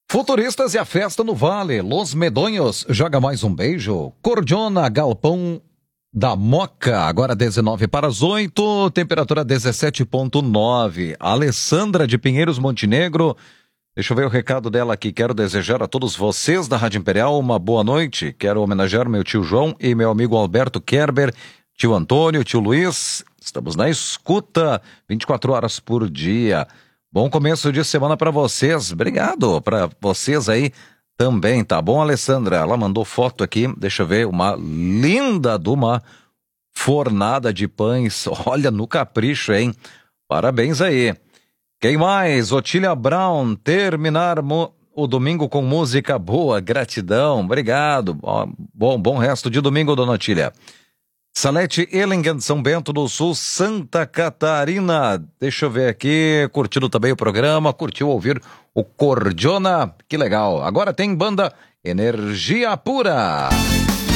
Futuristas e a festa no Vale. Los Medonhos joga mais um beijo. Cordiona, Galpão da Moca, agora 19 para as 8, temperatura 17,9. Alessandra de Pinheiros Montenegro, deixa eu ver o recado dela aqui. Quero desejar a todos vocês da Rádio Imperial uma boa noite. Quero homenagear meu tio João e meu amigo Alberto Kerber, tio Antônio, tio Luiz. Estamos na escuta 24 horas por dia. Bom começo de semana para vocês. Obrigado para vocês aí também, tá bom, Alessandra? Ela mandou foto aqui, deixa eu ver, uma linda de uma fornada de pães. Olha, no capricho, hein? Parabéns aí. Quem mais? Otília Brown, terminar o domingo com música boa, gratidão, obrigado. Bom resto de domingo, dona Otília. Salete Ellingen, São Bento do Sul, Santa Catarina. Deixa eu ver aqui, curtindo também o programa, curtiu ouvir o Cordiona, que legal. Agora tem banda Energia Pura.